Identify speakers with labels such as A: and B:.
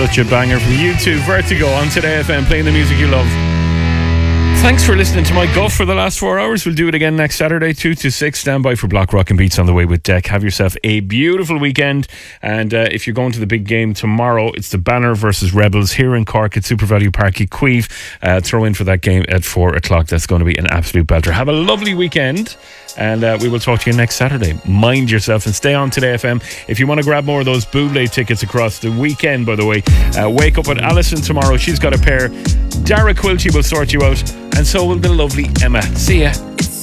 A: Such a banger from U2, Vertigo on Today FM, playing the music you love. Thanks for listening to my guff for the last 4 hours. We'll do it again next Saturday, 2 to 6. Stand by for Block Rock and Beats on the way with Deck. Have yourself a beautiful weekend. And if you're going to the big game tomorrow, it's the Banner versus Rebels here in Cork at SuperValue Park Queeve. Throw in for that game at 4 o'clock. That's going to be an absolute belter. Have a lovely weekend. And we will talk to you next Saturday. Mind yourself and stay on Today FM. If you want to grab more of those Buble tickets across the weekend, by the way, wake up with Alison tomorrow. She's got a pair. Dara Quilty will sort you out. And so will the lovely Emma. See ya.